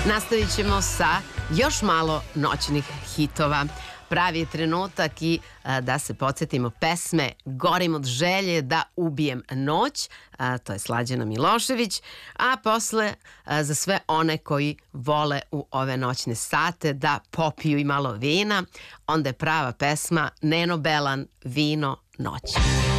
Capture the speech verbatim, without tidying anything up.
Nastavit ćemo sa još malo noćnih hitova. Pravi je trenutak i a, da se podsjetimo pesme Gorim od želje da ubijem noć, a, to je Slađana Milošević, a posle a, za sve one koji vole u ove noćne sate da popiju i malo vina, onda je prava pesma Neno Belan, Vino noći.